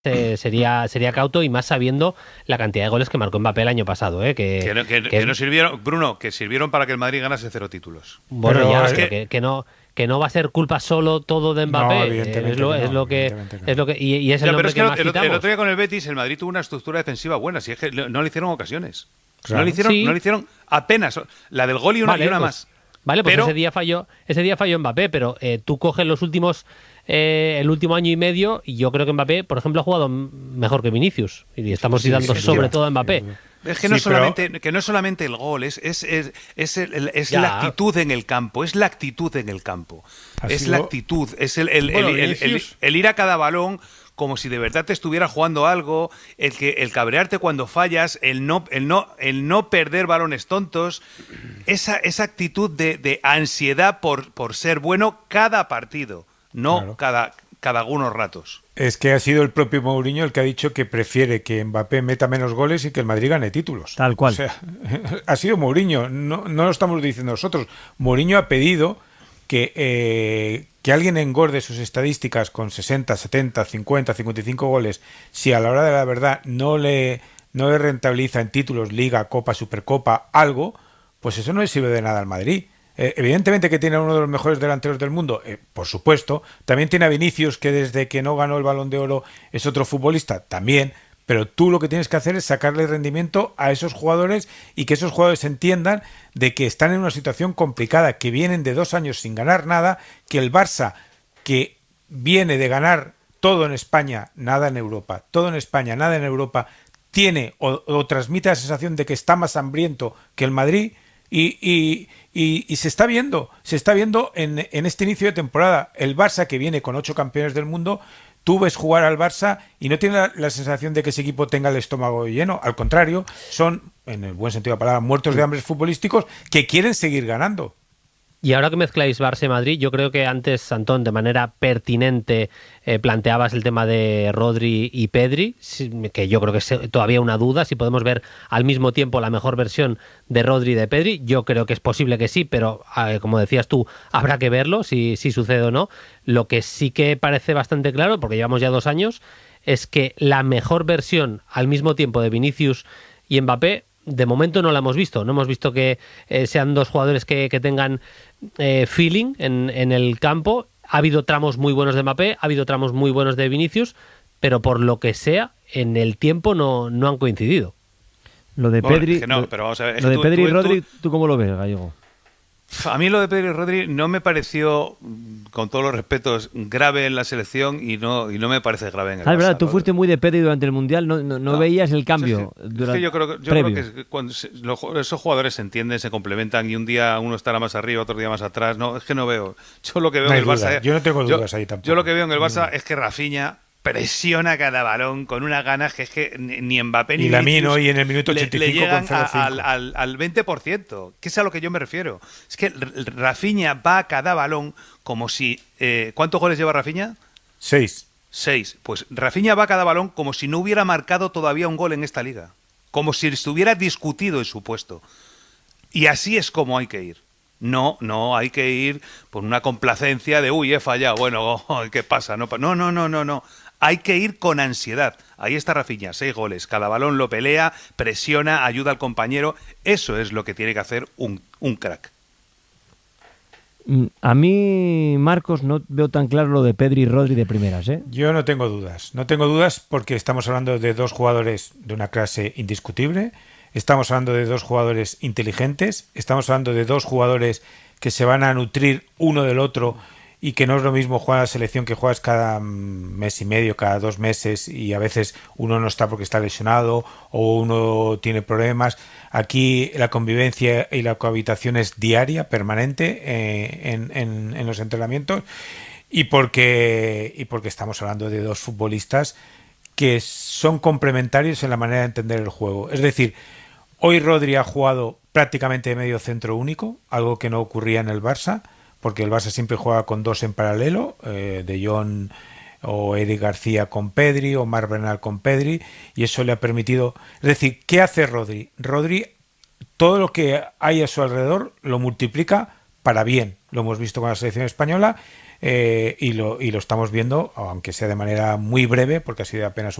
sería cauto, y más sabiendo la cantidad de goles que marcó Mbappé el año pasado, ¿eh? Que no sirvieron, Bruno, que sirvieron para que el Madrid ganase 0 títulos. Bueno, Pero ya, es pero que no va a ser culpa solo todo de No, Mbappé. evidentemente que no, evidentemente que no. Y es el Ya, pero nombre es que que más el citamos. otro día con el Betis, el Madrid tuvo una estructura defensiva buena. Si es que no le hicieron ocasiones. Claro. No le hicieron apenas. La del gol y una, Vale, y una pues, más. Vale, pues Pero- ese día falló Mbappé, pero tú coges el último año y medio, y yo creo que Mbappé, por ejemplo, ha jugado mejor que Vinicius. Y estamos citando sin sobre duda. todo a Mbappé. Es que Sí, no es solamente el gol, es Ya. la actitud en el campo, es la actitud en el campo. Ha Es sido- la actitud, es Bueno, Vinicius- el ir a cada balón como si de verdad te estuviera jugando algo, el cabrearte cuando fallas, el no perder balones tontos, esa actitud de ansiedad por ser bueno cada partido, no Claro. cada algunos ratos. Es que ha sido el propio Mourinho el que ha dicho que prefiere que Mbappé meta menos goles y que el Madrid gane títulos. Tal cual. O sea, ha sido Mourinho, no lo estamos diciendo nosotros. Mourinho ha pedido que alguien engorde sus estadísticas con 60, 70, 50, 55 goles, si a la hora de la verdad no le rentabiliza en títulos, Liga, Copa, Supercopa, algo, pues eso no le sirve de nada al Madrid. Evidentemente que tiene a uno de los mejores delanteros del mundo, por supuesto. También tiene a Vinicius, que desde que no ganó el Balón de Oro es otro futbolista, también. Pero tú lo que tienes que hacer es sacarle rendimiento a esos jugadores y que esos jugadores entiendan de que están en una situación complicada, que vienen de 2 años sin ganar nada, que el Barça, que viene de ganar todo en España, nada en Europa, todo en España, nada en Europa, tiene o transmite la sensación de que está más hambriento que el Madrid. Y se está viendo en este inicio de temporada. El Barça, que viene con 8 campeones del mundo, tú ves jugar al Barça y no tiene la sensación de que ese equipo tenga el estómago lleno. Al contrario, son, en el buen sentido de la palabra, muertos de hambre futbolísticos que quieren seguir ganando. Y ahora que mezcláis Barça y Madrid, yo creo que antes, Antón, de manera pertinente planteabas el tema de Rodri y Pedri, que yo creo que es todavía una duda, si podemos ver al mismo tiempo la mejor versión de Rodri y de Pedri. Yo creo que es posible que sí, pero como decías tú, habrá que verlo si sucede o no. Lo que sí que parece bastante claro, porque llevamos ya 2 años, es que la mejor versión al mismo tiempo de Vinicius y Mbappé, de momento no la hemos visto. No hemos visto que sean dos jugadores que tengan feeling en el campo. Ha habido tramos muy buenos de Mbappé, ha habido tramos muy buenos de Vinicius, pero por lo que sea, en el tiempo no han coincidido. Lo de Bueno, Pedri, es que no, pero vamos a ver, es lo que de Pedri y tú- Rodri, ¿tú cómo lo ves, Gallego? A mí lo de Pedro y Rodri no me pareció, con todos los respetos, grave en la selección y no me parece grave en el Ah, es verdad, Barça, tú ¿no? fuiste muy de Pedri durante el Mundial, no veías el cambio. Sí, sí. Es que yo creo previo. que cuando esos jugadores se entienden, se complementan y un día uno estará más arriba, otro día más atrás. No, es que no veo. Yo lo que veo No en hay el duda, Barça. yo no tengo dudas ahí tampoco. Yo lo que veo en el Barça es que Rafinha presiona cada balón con unas ganas que es que ni Mbappé ni Y Lamine Vinicius hoy en el minuto le 85 llegan con 0,5. al 20%, que es a lo que yo me refiero. Es que Rafinha va a cada balón como si... ¿cuántos goles lleva Rafinha? 6. 6. Pues Rafinha va a cada balón como si no hubiera marcado todavía un gol en esta liga. Como si estuviera discutido en su puesto. Y así es como hay que ir. No hay que ir por una complacencia de uy, he fallado, bueno, ¿qué pasa? No. Hay que ir con ansiedad. Ahí está Rafinha, 6 goles. Cada balón lo pelea, presiona, ayuda al compañero. Eso es lo que tiene que hacer un crack. A mí, Marcos, no veo tan claro lo de Pedri y Rodri de primeras, ¿eh? Yo no tengo dudas. No tengo dudas porque estamos hablando de 2 jugadores de una clase indiscutible. Estamos hablando de 2 jugadores inteligentes. Estamos hablando de 2 jugadores que se van a nutrir uno del otro y que no es lo mismo jugar a la selección que juegas cada mes y medio, cada 2 meses y a veces uno no está porque está lesionado o uno tiene problemas. Aquí la convivencia y la cohabitación es diaria, permanente en los entrenamientos y porque estamos hablando de 2 futbolistas que son complementarios en la manera de entender el juego. Es decir, hoy Rodri ha jugado prácticamente de medio centro único, algo que no ocurría en el Barça, porque el Barça siempre juega con 2 en paralelo, De Jong o Eric García con Pedri o Marc Bernal con Pedri, y eso le ha permitido... Es decir, ¿qué hace Rodri? Rodri, todo lo que hay a su alrededor lo multiplica para bien. Lo hemos visto con la selección española. y lo estamos viendo, aunque sea de manera muy breve, porque ha sido apenas